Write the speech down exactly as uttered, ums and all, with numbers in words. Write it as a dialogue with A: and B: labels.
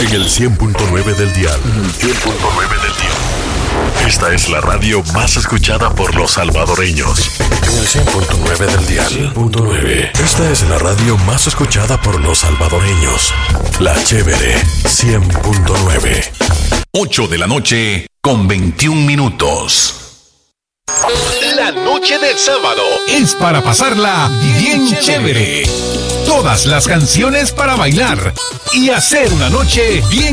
A: En el cien punto nueve del dial. En el cien punto nueve del dial. Esta es la radio más escuchada por los salvadoreños. En el cien punto nueve del dial. cien punto nueve. Esta es la radio más escuchada por los salvadoreños. La Chévere cien punto nueve.
B: ocho de la noche con veintiún minutos.
C: La noche del sábado
D: es para pasarla bien, bien chévere. chévere. Todas las canciones para bailar y hacer una noche bien